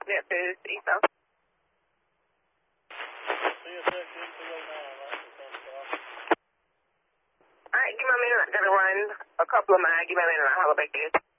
Memphis, East South. Alright, give me a minute. I gotta run a couple of miles. Give me a minute and I'll holler back in.